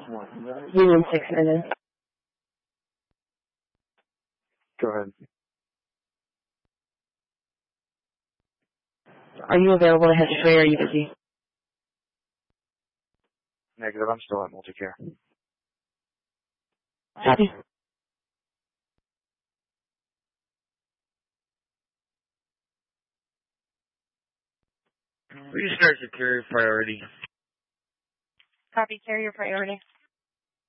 Union 6 minutes. Go ahead. Are you available to head to Trey or are you busy? Negative, I'm still at Multicare. Copy. Restart the carrier priority. Copy, carrier priority.